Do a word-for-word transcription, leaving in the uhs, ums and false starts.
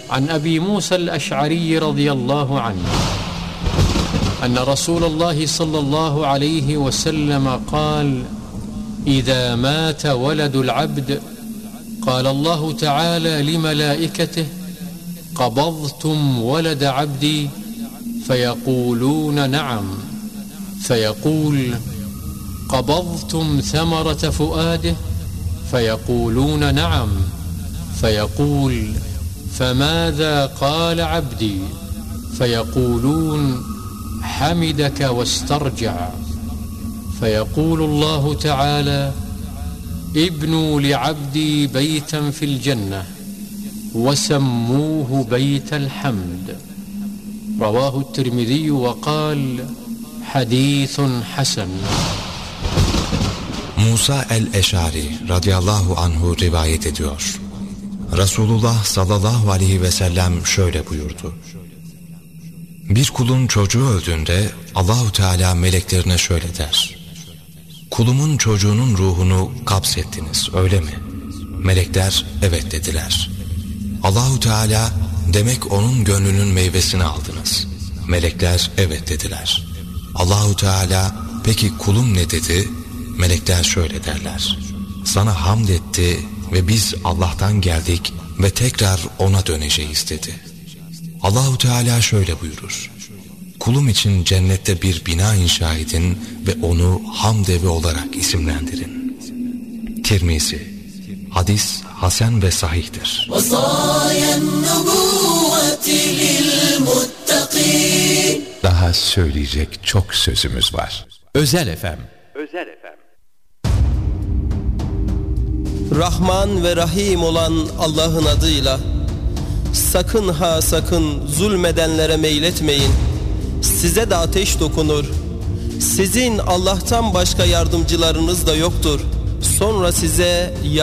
عن أبي موسى الأشعري رضي الله عنه أن رسول الله صلى الله عليه وسلم قال: إذا مات ولد العبد قال الله تعالى لملائكته: قبضتم ولد عبدي؟ فيقولون نعم. فيقول: قبضتم ثمرة فؤاده؟ فيقولون نعم. فيقول: فماذا قال عبدي؟ فيقولون: حمدك واسترجع. فيقول الله تعالى: ابنوا لعبدي بيتا في الجنة وسموه بيت الحمد. رواه الترمذي وقال: حديث حسن. Musa el-Eşari radıyallahu anhu rivayet ediyor. Resulullah sallallahu aleyhi ve sellem şöyle buyurdu: Bir kulun çocuğu öldüğünde Allahu Teala meleklerine şöyle der: Kulumun çocuğunun ruhunu kapsettiniz, öyle mi? Melekler evet dediler. Allahu Teala: Demek onun gönlünün meyvesini aldınız. Melekler evet dediler. Allahu Teala: Peki kulum ne dedi? Melekler şöyle derler: Sana hamd etti ve biz Allah'tan geldik ve tekrar ona döneceğiz dedi. Allahu Teala şöyle buyurur: Kulum için cennette bir bina inşa edin ve onu hamd evi olarak isimlendirin. Tirmizi. Hadis hasen ve sahihtir. Daha söyleyecek çok sözümüz var. Özel Efem. Özel Efem. Rahman ve Rahim olan Allah'ın adıyla. Sakın ha sakın zulmedenlere meyletmeyin. Size de ateş dokunur. Sizin Allah'tan başka yardımcılarınız da yoktur. Sonra size